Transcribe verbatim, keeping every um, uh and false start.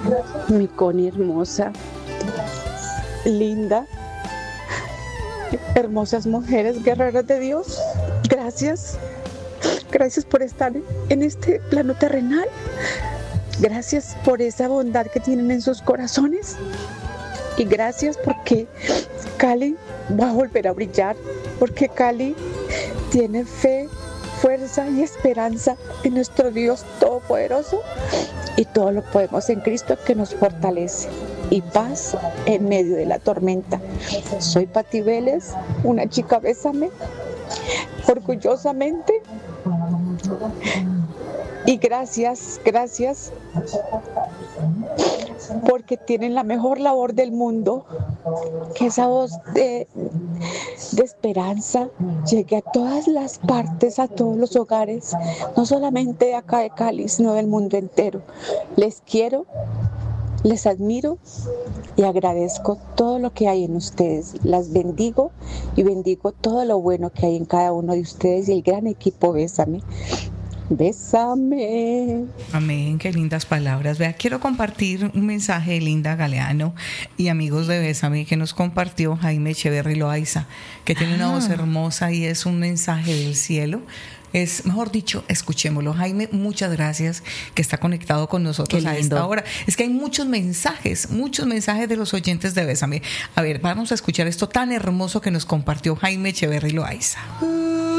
mi Connie hermosa, linda, hermosas mujeres, guerreras de Dios, gracias. Gracias por estar en este plano terrenal. Gracias por esa bondad que tienen en sus corazones. Y gracias porque Cali va a volver a brillar, porque Cali tiene fe, fuerza y esperanza en nuestro Dios Todopoderoso, y todo lo podemos en Cristo que nos fortalece, y paz en medio de la tormenta. Soy Pati Vélez, una chica Bésame, orgullosamente, y gracias, gracias porque tienen la mejor labor del mundo, que esa voz de, de esperanza llegue a todas las partes, a todos los hogares, no solamente de acá de Cali, sino del mundo entero. Les quiero, les admiro y agradezco todo lo que hay en ustedes. Las bendigo y bendigo todo lo bueno que hay en cada uno de ustedes y el gran equipo Bésame. Bésame. Amén, qué lindas palabras. Vea, quiero compartir un mensaje de Linda Galeano y amigos de Bésame que nos compartió Jaime Echeverry Loaiza, que tiene ah. una voz hermosa y es un mensaje del cielo. Es, mejor dicho, escuchémoslo. Jaime, muchas gracias que está conectado con nosotros a esta hora. Es que hay muchos mensajes, muchos mensajes de los oyentes de Bésame. A ver, vamos a escuchar esto tan hermoso que nos compartió Jaime Echeverry Loaiza.